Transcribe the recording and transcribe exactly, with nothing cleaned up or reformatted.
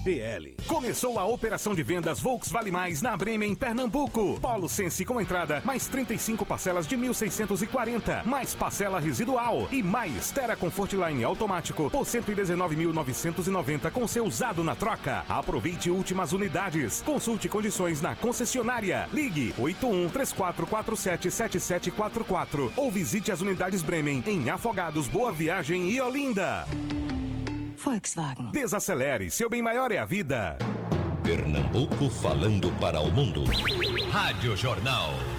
B L. Começou a operação de vendas Volks Vale Mais na Bremen, Pernambuco. Polo Sense com entrada, mais trinta e cinco parcelas de mil seiscentos e quarenta, mais parcela residual e mais Terra Comfortline automático por cento e dezenove mil novecentos e noventa com seu usado na troca. Aproveite últimas unidades. Consulte condições na concessionária. Ligue oito um três quatro quatro sete sete sete quatro quatro ou visite as unidades Bremen em Afogados, Boa Viagem e Olinda. Volkswagen. Desacelere, seu bem maior é a vida. Pernambuco falando para o mundo. Rádio Jornal.